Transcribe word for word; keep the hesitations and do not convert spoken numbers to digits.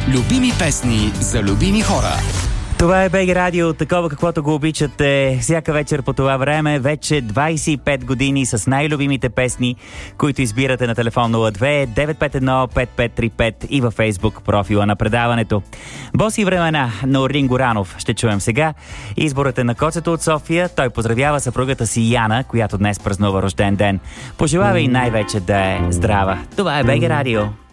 Любими песни за любими хора. Това е БГ Радио, такова каквото го обичате всяка вечер по това време. Вече двайсет и пет години с най-любимите песни, които избирате на телефон нула две девет пет едно пет пет три пет и във Фейсбук профила на предаването. Боси времена на Орин Горанов ще чуем сега. Изборът е на Коцето от София. Той поздравява съпругата си Яна, която днес празнува рожден ден. Пожелава и най-вече да е здрава. Това е БГ Радио.